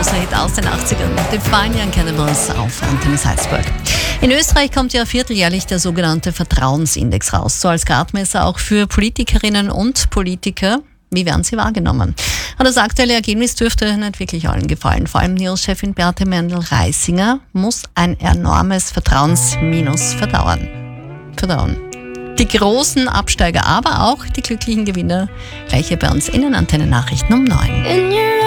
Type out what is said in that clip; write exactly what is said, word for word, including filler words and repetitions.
großer Hit aus den achtzigern. Define Young Cannibals auf Antenne Salzburg. In Österreich kommt ja vierteljährlich der sogenannte Vertrauensindex raus. So als Gradmesser auch für Politikerinnen und Politiker. Wie werden sie wahrgenommen? Und das aktuelle Ergebnis dürfte nicht wirklich allen gefallen. Vor allem News-Chefin Beate Mendel-Reisinger muss ein enormes Vertrauensminus verdauern. Verdauen. Die großen Absteiger, aber auch die glücklichen Gewinner. Gleich hier bei uns in den Antenne-Nachrichten um neun.